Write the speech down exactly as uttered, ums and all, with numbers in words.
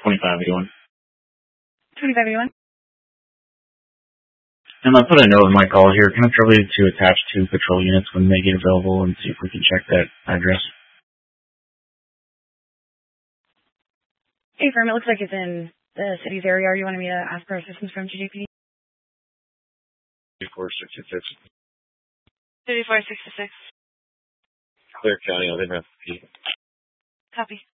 twenty-five eighty-one. twenty-five eighty-one. And I put a note in my call here. Can I trouble you to attach two patrol units when they get available and see if we can check that address? Hey, firm, it looks like it's in the city's area. Are you wanting me to ask for assistance from G J P D? thirty-four sixty-six. thirty-four sixty-six. Clear County, I'll have to be. Copy.